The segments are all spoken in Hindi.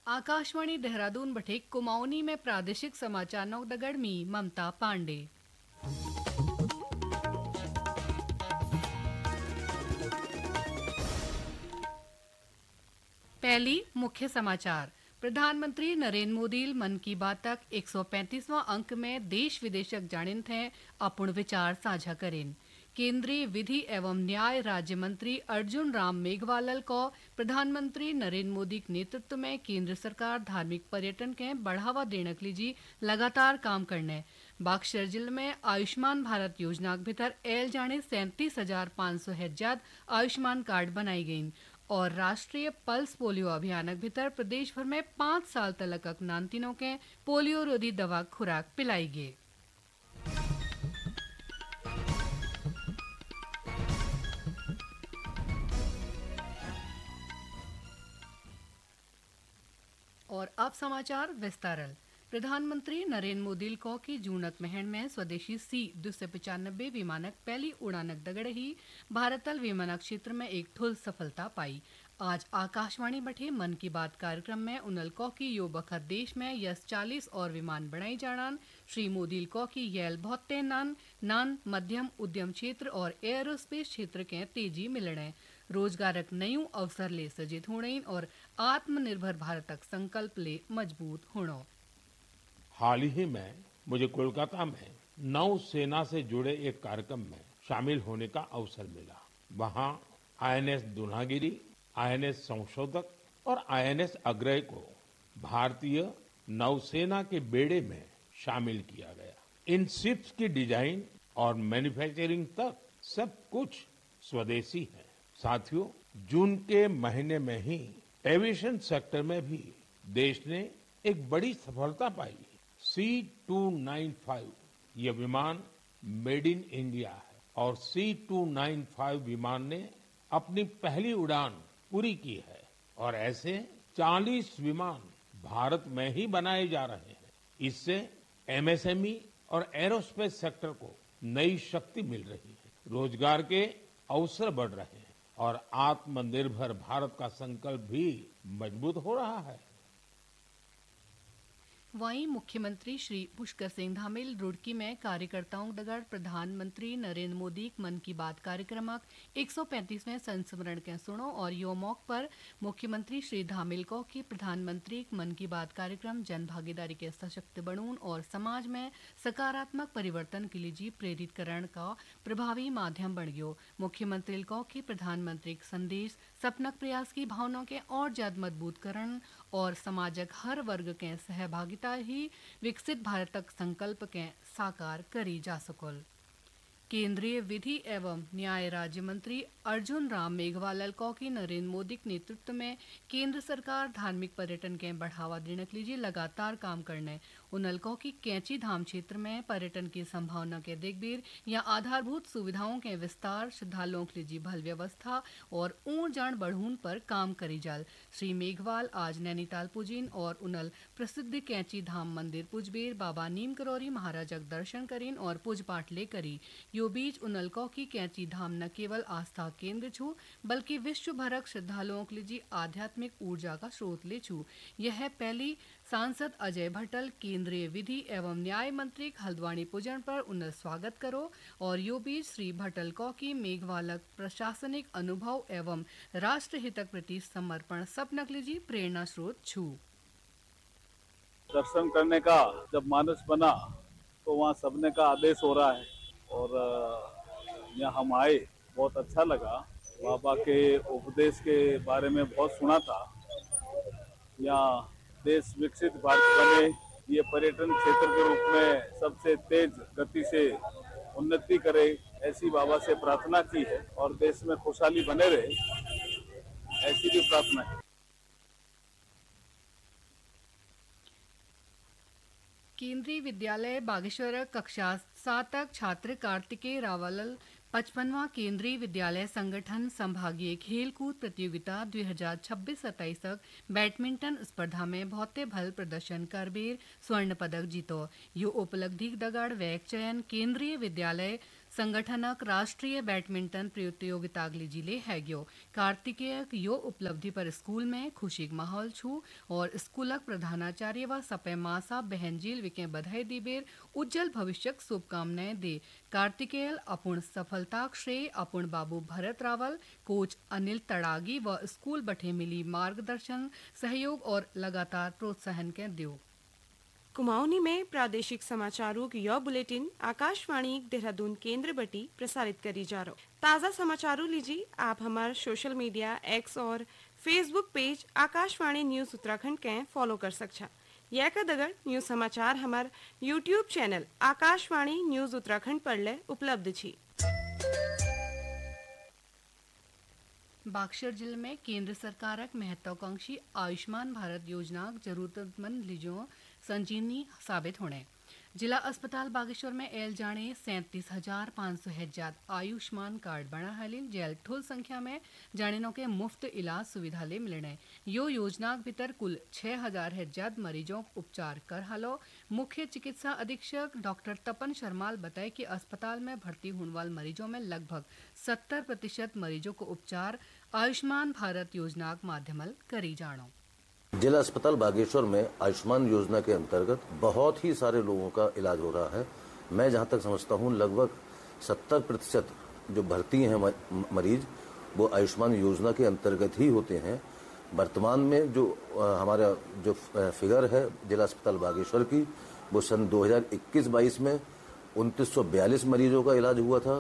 आकाशवाणी देहरादून बठे कुमाऊनी में प्रादेशिक समाचार नौ दगड़ में ममता पांडे। पहली मुख्य समाचार। प्रधानमंत्री नरेंद्र मोदी मन की बात तक 135वां अंक में देश विदेशक जानिन थे अपुण विचार साझा करें। केंद्रीय विधि एवं न्याय राज्य मंत्री अर्जुन राम मेघवाल को प्रधानमंत्री नरेंद्र मोदी के नेतृत्व में केंद्र सरकार धार्मिक पर्यटन के बढ़ावा देने के लिए लगातार काम करने। बक्सर जिले में आयुष्मान भारत योजना के भीतर एल जाने 37,500 हैजाद आयुष्मान कार्ड बनाई गयी और राष्ट्रीय पल्स पोलियो अभियान के भीतर प्रदेश भर में 5 साल तलक नानतीनों के पोलियो रोधी दवा खुराक पिलाई गई। और अब समाचार विस्तारल। प्रधानमंत्री नरेंद्र मोदी को की जूनक महण में स्वदेशी C-295 विमानक पहली उड़ानक दगड़ ही भारतल विमानक क्षेत्र में एक ठुल सफलता पाई। आज आकाशवाणी बठे मन की बात कार्यक्रम में उनल को की यो बखत देश में यस 40 और विमान बनाई जानान। श्री मोदी को की येल बहुते नान मध्यम उद्यम क्षेत्र और एयरोस्पेस क्षेत्र के तेजी मिलने रोजगारक नयू अवसर ले सजित होने और आत्मनिर्भर भारतक संकल्प ले मजबूत होनो। हाल ही में मुझे कोलकाता में नौसेना से जुड़े एक कार्यक्रम में शामिल होने का अवसर मिला। वहां INS दुनागिरी, INS संशोधक और INS अग्रय को भारतीय नौसेना के बेड़े में शामिल किया गया। इन शिप्स की डिजाइन और मैन्युफैक्चरिंग तक सब कुछ स्वदेशी है। साथियों, जून के महीने में ही एविएशन सेक्टर में भी देश ने एक बड़ी सफलता पाई। C-295 ये विमान मेड इन इंडिया है और C-295 विमान ने अपनी पहली उड़ान पूरी की है और ऐसे 40 विमान भारत में ही बनाए जा रहे हैं। इससे MSME और एरोस्पेस सेक्टर को नई शक्ति मिल रही है, रोजगार के अवसर बढ़ रहे हैं और आत्मनिर्भर भारत का संकल्प भी मजबूत हो रहा है। वहीं मुख्यमंत्री श्री पुष्कर सिंह धामील रुड़की में कार्यकर्ताओं दगड़ प्रधानमंत्री नरेंद्र मोदी मन की बात कार्यक्रमक 135वें संस्मरण के सुनो और यो मौक पर मुख्यमंत्री श्री धामील को कि प्रधानमंत्री मन की बात कार्यक्रम जन भागीदारी के सशक्त बनून और समाज में सकारात्मक परिवर्तन के लिए प्रेरित करण का प्रभावी माध्यम बन गयो। मुख्यमंत्री को कि प्रधानमंत्री संदेश सपनक प्रयास की भावना के और ज्यादा मजबूत करण और समाजक हर वर्ग के सहभागिता ही विकसित भारतक संकल्प के साकार करी जा सकोल। केंद्रीय विधि एवं न्याय राज्य मंत्री अर्जुन राम मेघवाल को की नरेंद्र मोदी के नेतृत्व में केंद्र सरकार धार्मिक पर्यटन के बढ़ावा देने के लिए लगातार काम करने। उनल को की कैंची धाम क्षेत्र में पर्यटन की संभावना के देखबीर या आधारभूत सुविधाओं के विस्तार, श्रद्धालुओं के लिए भल व्यवस्था और ऊर जान बढ़ून पर काम करी जाल। श्री मेघवाल आज नैनीताल पुजीन और उनल प्रसिद्ध कैंची धाम मंदिर पुजबीर बाबा नीम करौरी महाराजक दर्शन करीन और पूज पाठ ले करी। यो बीच उनल को की कैंची धाम न केवल आस्था केंद्र छू बल्कि विश्व भरक श्रद्धालुओं के लिए आध्यात्मिक ऊर्जा का स्रोत ले छू। यह पहली सांसद अजय भट्टल केंद्रीय विधि एवं न्याय मंत्री हल्द्वानी पूजन पर उनल स्वागत करो और यो बीच श्री भट्टल को की मेघवालक प्रशासनिक अनुभव एवं राष्ट्र हितक प्रति समर्पण सपनक लीजी प्रेरणा स्रोत छू। दर्शन करने का जब मानस बना तो वहाँ सबने का आदेश हो रहा है और यहाँ हम आए, बहुत अच्छा लगा। बाबा के उपदेश के बारे में बहुत सुना था। यहाँ देश विकसित भारत बने, ये पर्यटन क्षेत्र के रूप में सबसे तेज गति से उन्नति करे, ऐसी बाबा से प्रार्थना की है और देश में खुशहाली बने रहे, ऐसी भी प्रार्थना है। केंद्रीय विद्यालय बागेश्वर कक्षा 7 तक छात्र कार्तिकेय रावल 55वां केंद्रीय विद्यालय संगठन संभागीय खेलकूद प्रतियोगिता 2026-27 तक बैडमिंटन स्पर्धा में बहुते भल प्रदर्शन करबीर स्वर्ण पदक जीतो। यो उपलब्धि दगड़ वैक चयन केंद्रीय विद्यालय संगठनक राष्ट्रीय बैडमिंटन प्रतियोगिता जिले हैग्यो कार्तिकेय यो उपलब्धि पर स्कूल में खुशी माहौल छू और स्कूलक प्रधानाचार्य व सपे मासा बहनजील विके बधाई दीबेर उज्जवल भविष्यक शुभकामनाएं दे कार्तिकेय अपूर्ण सफलता श्रेय अपूर्ण बाबू भरत रावल कोच अनिल तड़ागी व स्कूल बठे मिली मार्गदर्शन सहयोग और लगातार प्रोत्साहन के दो। कुमाऊनी में प्रादेशिक समाचारों की यह बुलेटिन आकाशवाणी देहरादून केंद्र बटी प्रसारित करी जा रहा। ताज़ा समाचारों लीजिए आप हमारे सोशल मीडिया एक्स और Facebook page Akashvani news Uttarakhand के फॉलो कर सकछा। यह का दगड़ न्यूज समाचार हमार YouTube channel Akashvani news Uttarakhand पर ले उपलब्ध छी। बागशर जिले में केंद्र सरकारक महत्वाकांक्षी आयुष्मान भारत योजना जरूरतमंद लीजों संजीवनी साबित होने जिला अस्पताल बागेश्वर में एल जाने 37,500 हैजात आयुष्मान कार्ड बना हालिन जेल ठुल संख्या में जानेनों के मुफ्त इलाज सुविधा ले मिलने यो योजना भीतर कुल 6,000 हैजात मरीजों उपचार कर हालो। मुख्य चिकित्सा अधीक्षक डॉक्टर तपन शर्माल बताए कि अस्पताल में भर्ती होने वाले मरीजों में लगभग 70% मरीजों को उपचार आयुष्मान भारत योजना के माध्यम करी जानो। जिला अस्पताल बागेश्वर में आयुष्मान योजना के अंतर्गत बहुत ही सारे लोगों का इलाज हो रहा है। मैं जहां तक समझता हूं लगभग 70% जो भर्ती हैं मरीज वो आयुष्मान योजना के अंतर्गत ही होते हैं। वर्तमान में जो हमारा जो फिगर है जिला अस्पताल बागेश्वर की वो सन 2021-22 में 2942 मरीजों का इलाज हुआ था।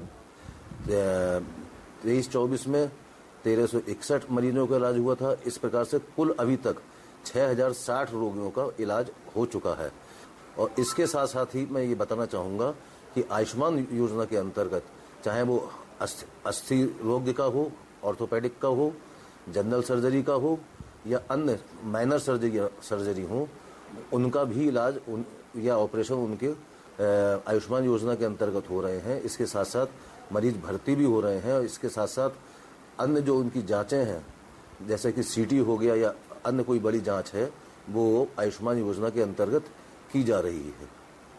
2023-24 में 1361 मरीजों का इलाज हुआ था। इस प्रकार से कुल अभी तक 6,060 रोगियों का इलाज हो चुका है। और इसके साथ साथ ही मैं ये बताना चाहूँगा कि आयुष्मान योजना के अंतर्गत चाहे वो अस्थि रोग का हो, ऑर्थोपेडिक का हो, जनरल सर्जरी का हो या अन्य माइनर सर्जरी हो, उनका भी इलाज या ऑपरेशन उनके आयुष्मान योजना के अंतर्गत हो रहे हैं। इसके साथ साथ मरीज भर्ती भी हो रहे हैं और इसके साथ साथ अन्य जो उनकी जांचें हैं जैसे कि सीटी हो गया या अन्य कोई बड़ी जांच है वो आयुष्मान योजना के अंतर्गत की जा रही है।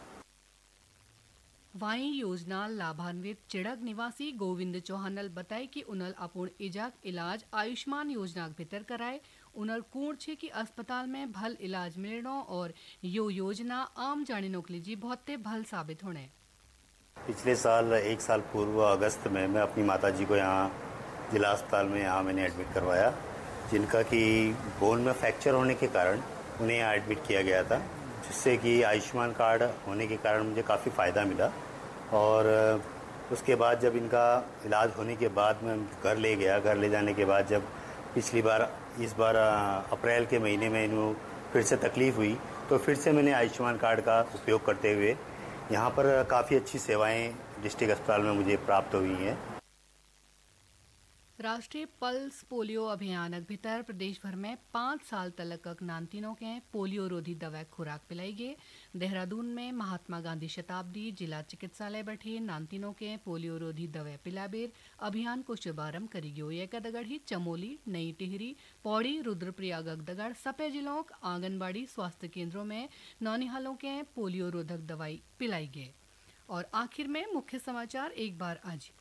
वाई योजना लाभान्वित चिड़क निवासी गोविंद चौहानल बताए कि उनल अपूर्ण इजाक इलाज आयुष्मान योजना के भीतर कराए उनल कूण छे कि अस्पताल में भल इलाज मिलनो और यो योजना आम जानिनों के लिए बहुत भल साबित होने। पिछले साल 1 साल पूर्व अगस्त में मैं अपनी माताजी को यहाँ जिला अस्पताल में यहाँ मैंने एडमिट करवाया, जिनका कि बोन में फ्रैक्चर होने के कारण उन्हें यहाँ एडमिट किया गया था, जिससे कि आयुष्मान कार्ड होने के कारण मुझे काफ़ी फ़ायदा मिला। और उसके बाद जब इनका इलाज होने के बाद मैं घर ले गया, घर ले जाने के बाद जब इस बार अप्रैल के महीने में इन्हों फिर से तकलीफ़ हुई तो फिर से मैंने आयुष्मान कार्ड का उपयोग करते हुए यहाँ पर काफ़ी अच्छी सेवाएँ डिस्ट्रिक्ट अस्पताल में मुझे प्राप्त हुई हैं। राष्ट्रीय पल्स पोलियो अभियान भीतर प्रदेश भर में 5 साल तलक नानतीनों के पोलियो रोधी दवा खुराक पिलाई गई। देहरादून में महात्मा गांधी शताब्दी जिला चिकित्सालय बैठे नानतीनों के पोलियो रोधी दवा पिलाबेर अभियान को शुभारंभ करी गयो। ये दगड़ी चमोली, नई टिहरी, पौड़ी, रुद्रप्रयाग दगड़ सपे जिलों आंगनबाड़ी स्वास्थ्य केंद्रों में नौनिहालों के पोलियो रोधक दवाई पिलाई गई। और आखिर में मुख्य समाचार एक बार आज।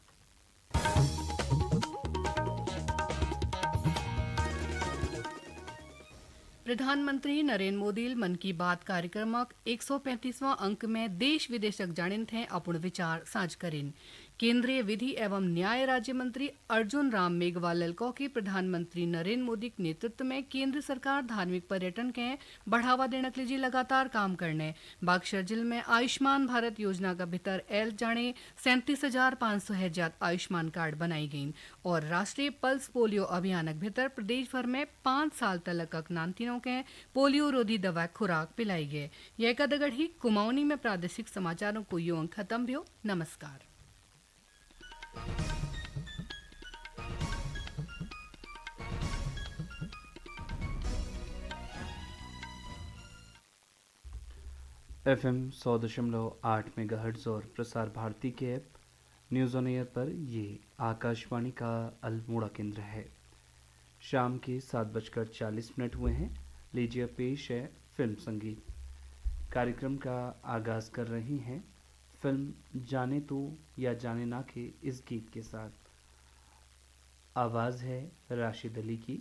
प्रधानमंत्री नरेंद्र मोदी मन की बात कार्यक्रमक 135वां अंक में देश विदेशक जानिन थे अपन विचार साझ करें। केंद्रीय विधि एवं न्याय राज्य मंत्री अर्जुन राम मेघवाल को कि प्रधानमंत्री नरेंद्र मोदी के नेतृत्व में केंद्र सरकार धार्मिक पर्यटन के बढ़ावा देने के लिए लगातार काम करने। बागशर जिले में आयुष्मान भारत योजना का भीतर एल जाने 37,500 हैजात आयुष्मान कार्ड बनाई गई और राष्ट्रीय पल्स पोलियो अभियान के भीतर प्रदेश भर में 5 साल तलक नानतीनों के पोलियो रोधी दवा खुराक पिलाई गए। यह कदगढ़ ही कुमाऊनी में प्रादेशिक समाचारों को यो अंक खत्म भी हो। नमस्कार। FM 100.8 मेगाहर्ट्ज़ और प्रसार भारती के ऐप न्यूज़ ऑन एयर पर ये आकाशवाणी का अल्मोड़ा केंद्र है। शाम के 7:40 हुए हैं। लीजिए पेश है फिल्म संगीत। कार्यक्रम का आगाज़ कर रही हैं फिल्म जाने तू या जाने ना के इस गीत के साथ। आवाज़ है राशिद अली की।